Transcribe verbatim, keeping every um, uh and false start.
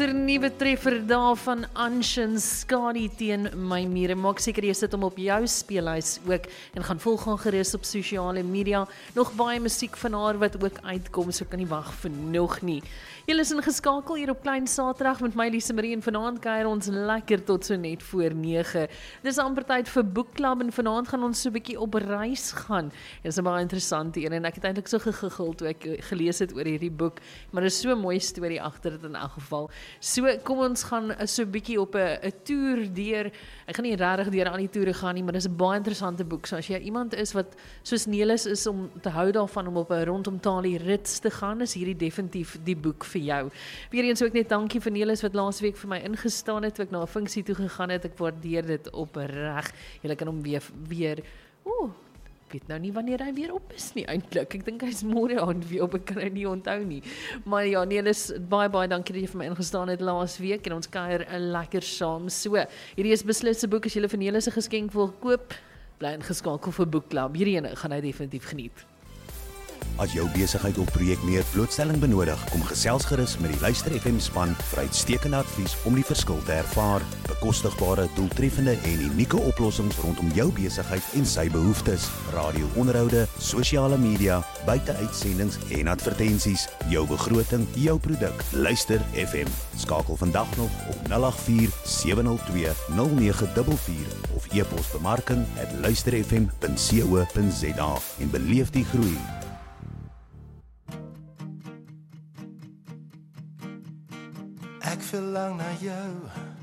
Nuwe treffer daar van Anshin Skadi teen my mure. Maak seker jy sit hom op jou speelhuis ook en gaan volg gaan gerus op sosiale media. Nog baie musiek van haar wat ook uitkom, so kan nie wag vir nog nie. Julle is ingeskakel hier op Klein Saterdag met my Lise Marie en vanaand kuier ons lekker tot so net voor nege. Dis amper tyd vir boekklub en vanaand gaan ons so 'n bietjie op reis gaan. Dit is 'n baie interessante een en ek het eintlik so gegiggel toe ek gelees het oor hierdie boek, maar dit is so 'n mooi storie agter dit in elk geval. So kom ons gaan so 'n bietjie op 'n 'n toer deur. Ek gaan nie regtig deur al die toere gaan nie, maar dis 'n baie interessante boek. So as jy iemand is wat soos Nelis is om te hou daarvan om op 'n rondom Tali rits te gaan, is hierdie definitief die boek vir jou. Weereens ook net dankie vir Nelis wat laasweek vir my ingestaan het toe ek na 'n funksie toe gegaan het. Ek waardeer dit opreg. Julle kan hom weer weer ooh Ek weet nou nie wanneer hy weer op is nie eintlik. Ek dink hy's môre aand weer op, ek kan hy nie onthou nie. Maar ja, Nelis, baie baie dankie dat jy vir my ingestaan het laas week en ons kuier 'n lekker saam. So, hierdie is beslis 'n boek as jy vir Nelis 'n geskenk wil koop, bly ingeskakel vir boekklub. Hierdie ene gaan hy definitief geniet. As jou besigheid of projek meer blootstelling benodig, kom gesels gerus met die Luister F M span vir uitstekende advies om die verskil te ervaar. Bekostigbare, doeltreffende en unieke oplossings rondom jou besigheid en sy behoeftes. Radio-onderhoude, sosiale media, buiteuitsendings en advertensies. Jou begroting, jou produk. Luister F M. Skakel vandag nog op nul agt vier sewe nul twee nul nege vier vier of e-pos bemarking at luisterfm punt co punt za en beleef die groei. Ek verlang na jou.